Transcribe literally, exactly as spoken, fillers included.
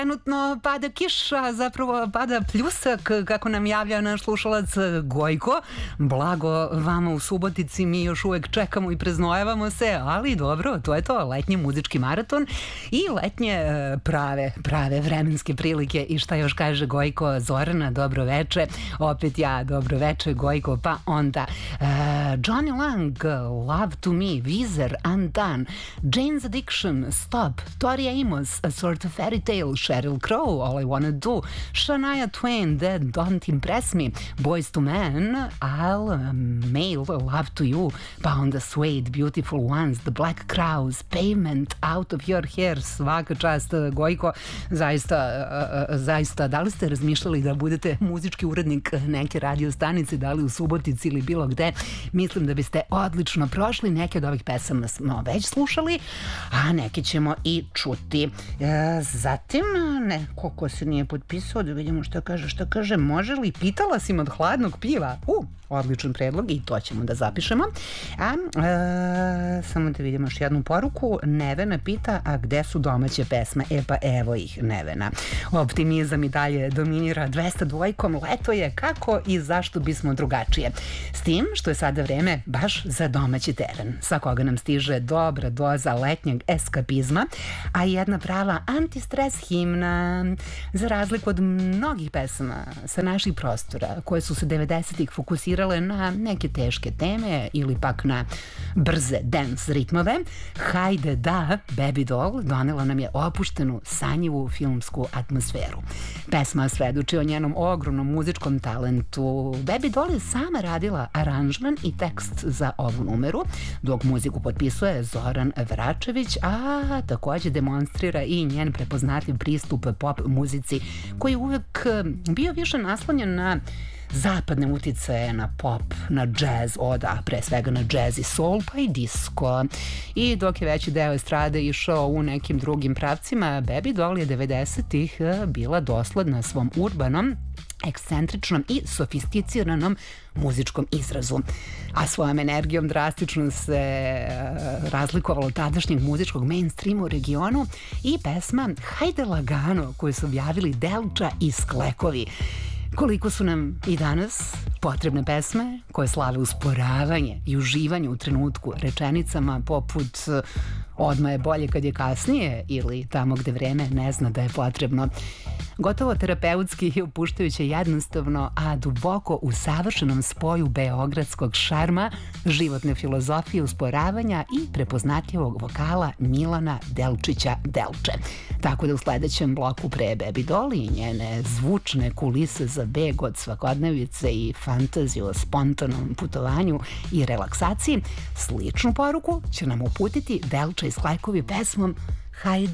Trenutno pada kiša, zapravo pada pljusak, kako nam javlja naš slušalac Gojko. Blago vama u Subotici, mi još uvek čekamo i preznojavamo se, ali dobro, to je to, letnji muzički maraton i letnje prave, prave vremenske prilike. I šta još kaže Gojko? Zorana, dobro veče, opet ja, dobro veče Gojko, pa onda uh, Johnny Lang, Love to Me, Weezer, Undone, Jane's Addiction, Stop, Tori Amos, A Sort of Fairy Tale, Sheryl Crow, All I Wanna Do, Shania Twain, That Don't Impress Me, Boyz two Men, I'll Mail, Love to You, pa onda Suede, Beautiful Ones, The Black Crowes, Pavement, Out of Your Hair, svaka čast Gojko, zaista, zaista, da li ste razmišljali da budete muzički urednik neke radio stanice, da li u Subotici ili bilo gde? Mislim da biste odlično prošli, neke od ovih pesama smo već slušali, a neke ćemo i čuti. E, zatim, ne, koliko se nije potpisao, da vidimo šta kaže, šta kaže, može li, pitala si me od hladnog piva? U, odličan predlog i to ćemo da zapišemo. A, e, samo da vidimo još jednu poruku. Nevena pita, a gde su domaće pesme? E pa evo ih, Nevena. Optimizam i dalje dominira dvesta dvojkom, leto je, kako i zašto bismo drugačije. S tim što je sada vreme baš za domaći teren, sa koga nam stiže dobra doza letnjeg eskapizma, a jedna prava antistres himna, za razliku od mnogih pesama sa naših prostora, koje su se devedesetih fokusirale na neke teške teme ili pak na brze dance ritmove. Hajde da, Baby Doll donela nam je opuštenu, sanjivu filmsku atmosferu. Pesma svedoči o njenom ogromnom muzičkom talentu. Baby Doll je sama radila aranžman i tekst za ovu numeru, dok muziku potpisuje Zoran Vračević, a takođe demonstrira i njen prepoznatljiv pristup pop muzici, koji je uvek bio više naslonjen na zapadne uticaje, na pop, na jazz, oda, pre svega na jazz i soul, pa i disco. I dok je veći deo estrade išao u nekim drugim pravcima, Baby Doll je devedesetih bila dosledna svom urbanom, ekscentričnom i sofisticiranom muzičkom izrazu. A svojom energijom drastično se razlikovalo tadašnjeg muzičkog mainstreama u regionu i pesma Hajde lagano, koju su objavili Delča i Sklekovi. Koliko su nam i danas potrebne pesme koje slave usporavanje i uživanje u trenutku, rečenicama poput odmah je bolje kad je kasnije ili tamo gde vreme ne zna da je potrebno. Gotovo terapeutski i opuštajuće jednostavno, a duboko u savršenom spoju beogradskog šarma, životne filozofije usporavanja i prepoznatljivog vokala Milana Delčića Delče. Tako da u sledećem bloku pre Baby Doll i njene zvučne kulise za beg od svakodnevice i fantaziju o spontanom putovanju i relaksaciji, sličnu poruku će nam uputiti Delča i Sklekovi pesmom Hajde